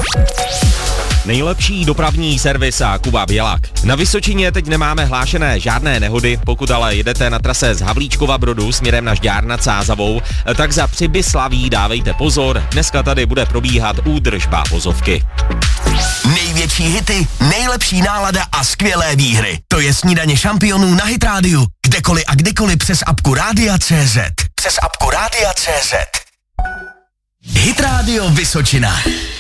Nejlepší dopravní servis a Kuba Bělák. Na Vysočině teď nemáme hlášené žádné nehody, pokud ale jedete na trase z Havlíčkova Brodu směrem na Žďár nad Sázavou, tak za Přibyslaví dávejte pozor, dneska tady bude probíhat údržba vozovky. Největší hity, nejlepší nálada a skvělé výhry. To je Snídaně šampionů na Hit Radio. Kdekoliv a kdykoliv přes apku Rádia.cz. Přes apku Rádia.cz. Hit Radio Vysočina.